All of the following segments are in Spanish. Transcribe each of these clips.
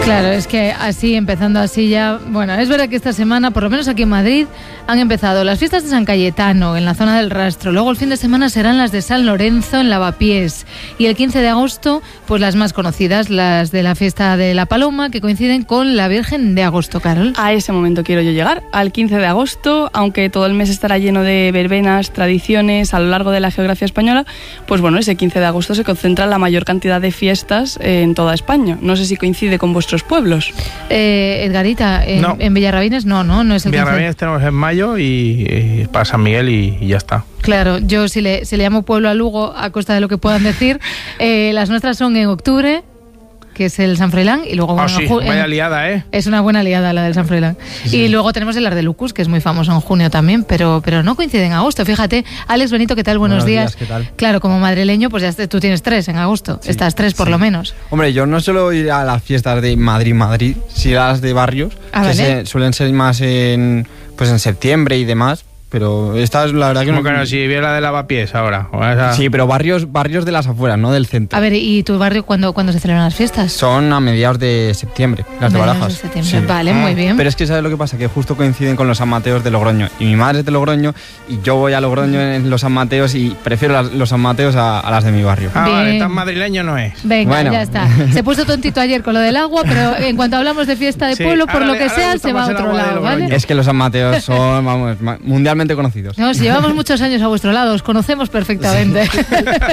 Claro, es que así, empezando así ya... Bueno, es verdad que esta semana, por lo menos aquí en Madrid, han empezado las fiestas de San Cayetano, en la zona del Rastro. Luego el fin de semana serán las de San Lorenzo, en Lavapiés. Y el 15 de agosto, pues las más conocidas, las de la fiesta de la Paloma, que coinciden con la Virgen de Agosto, Carol. A ese momento quiero yo llegar, al 15 de agosto, aunque todo el mes estará lleno de verbenas, tradiciones a lo largo de la geografía española, pues bueno, ese 15 de agosto se concentra la mayor cantidad de fiestas en toda España. No sé si coincide con vuestros pueblos. Edgarita, en Villarrabines no es el 15. Villarrabines tenemos en mayo y para San Miguel y ya está. Claro, yo si le llamo pueblo a Lugo, a costa de lo que puedan decir, las nuestras son en octubre, que es el San Froilán, y luego... Bueno, sí, vaya liada, ¿eh? Es una buena liada la del San Froilán. Sí. Y luego tenemos el Ardelucus, que es muy famoso en junio también, pero no coincide en agosto, fíjate. Alex Benito, ¿qué tal? Buenos días. ¿Qué tal? Claro, como madrileño, pues ya tú tienes 3 en agosto. Sí, estas 3 por lo menos. Hombre, yo no suelo ir a las fiestas de Madrid, sí a las de barrios, que suelen ser más en septiembre y demás. Pero esta es la verdad que no... Claro, si viera la de Lavapiés ahora. Sí, pero barrios de las afueras, no del centro. A ver, ¿y tu barrio cuándo se celebran las fiestas? Son a mediados de septiembre, las de Barajas. Sí. Vale, muy bien. Pero es que ¿sabes lo que pasa? Que justo coinciden con los San Mateos de Logroño. Y mi madre es de Logroño y yo voy a Logroño en los San Mateos y prefiero los San Mateos a las de mi barrio. Vale, tan madrileño no es. Venga, bueno. Ya está. Se puso tontito ayer con lo del agua, pero en cuanto hablamos de fiesta de pueblo, por lo que sea, se va a otro lado, ¿vale? Es que los San Mateos son, vamos, mundialmente conocidos. No, si llevamos muchos años a vuestro lado, os conocemos perfectamente. Sí.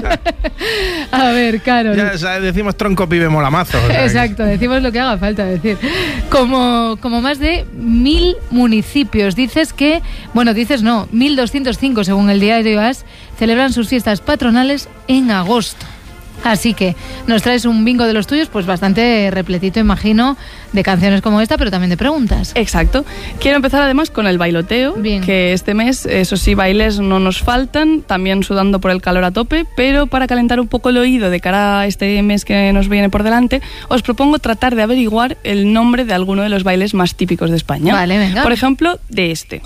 A ver, Carol. Ya decimos tronco pibe molamazo. Exacto, decimos lo que haga falta decir. Como más de 1000 municipios. Dices no, 1205 según el diario AS, celebran sus fiestas patronales en agosto. Así que nos traes un bingo de los tuyos, pues bastante repletito, imagino, de canciones como esta, pero también de preguntas. Exacto. Quiero empezar además con el bailoteo. Bien. Que este mes, eso sí, bailes no nos faltan, también sudando por el calor a tope, pero para calentar un poco el oído de cara a este mes que nos viene por delante, os propongo tratar de averiguar el nombre de alguno de los bailes más típicos de España. Vale, venga. Por ejemplo, de este.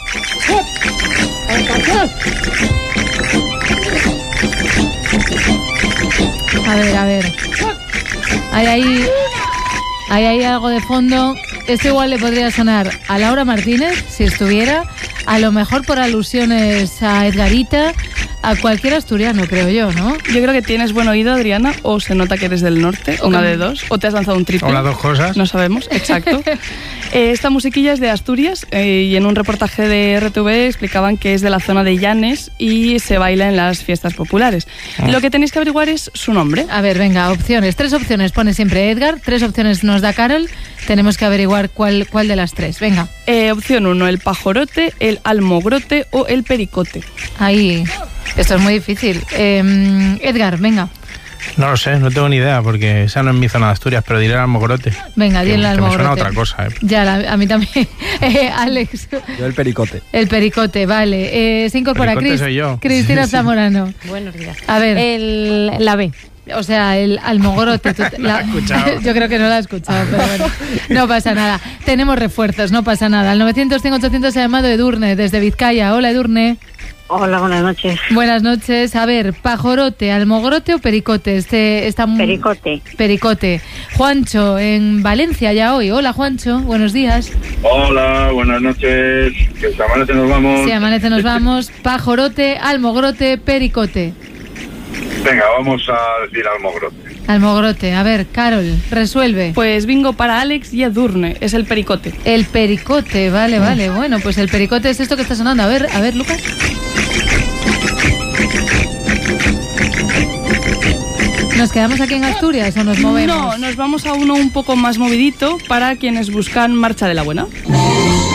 A ver. Hay ahí algo de fondo. Esto igual le podría sonar a Laura Martínez, si estuviera. A lo mejor por alusiones a Edgarita, a cualquier asturiano, creo yo, ¿no? Yo creo que tienes buen oído, Adriana, o se nota que eres del norte, una de dos, o te has lanzado un triple. O las dos cosas. No sabemos, exacto. Esta musiquilla es de Asturias y en un reportaje de RTV explicaban que es de la zona de Llanes y se baila en las fiestas populares. Lo que tenéis que averiguar es su nombre. A ver, venga, opciones. 3 opciones pone siempre Edgar, 3 opciones nos da Carol. Tenemos que averiguar cuál de las 3. Venga. Opción 1, el pajorote, el almogrote o el pericote. Ahí, esto es muy difícil. Edgar, venga. No lo sé, no tengo ni idea, porque esa no es mi zona de Asturias, pero diré el almogrote. Venga, di el almogrote. Me suena a otra cosa, Ya, a mí también. Alex. Yo el pericote. El pericote, vale. Se incorpora Cristina Zamorano. Buenos días. A ver. La B. O sea, el almogrote. ¿La has escuchado? Yo creo que no la he escuchado, pero bueno, no pasa nada. Tenemos refuerzos, no pasa nada. Al 900-100-800 se ha llamado Edurne, desde Vizcaya. Hola, Edurne. Hola, buenas noches. Buenas noches. A ver, ¿pajorote, almogrote o pericote? Pericote. Pericote. Juancho, en Valencia ya hoy. Hola, Juancho, buenos días. Hola, buenas noches. Que se amanece nos vamos. Sí, amanece nos vamos. Pajorote, almogrote, pericote. Venga, vamos a decir almogrote. Almogrote. A ver, Carol, resuelve. Pues bingo para Alex y Edurne. Es el pericote. El pericote, vale. Bueno, pues el pericote es esto que está sonando. A ver, Lucas. ¿Nos quedamos aquí en Asturias o nos movemos? No, nos vamos a uno un poco más movidito para quienes buscan Marcha de la Buena.